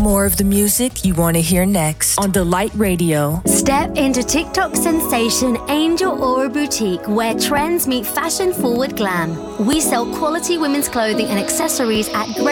more of the music you want to hear next on Delight Radio. Step into TikTok sensation Angel Aura Boutique, where trends meet fashion-forward glam. We sell quality women's clothing and accessories at great